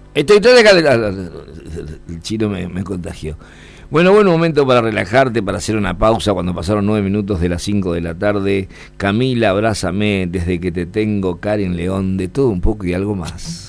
Estoy todo el chino me contagió. Bueno, buen momento para relajarte, para hacer una pausa cuando pasaron 9 minutos de las 5 de la tarde. Camila, abrázame, desde que te tengo, Karen León, de todo un poco y algo más.